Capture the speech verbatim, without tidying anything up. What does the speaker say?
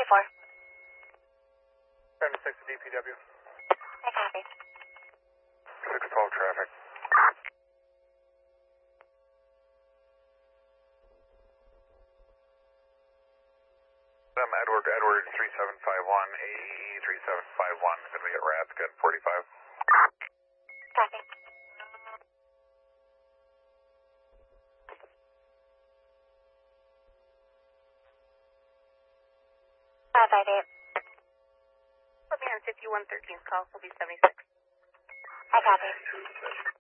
four. seventy-six to D P W. I copy. six twelve traffic. I'm Edward, Edward three seven five one, A E three seven five one. Going to be at Rathke at forty-five. Copy. five five eight. We'll be on fifty-one thirteenth call. Will be seventy-six. I copy.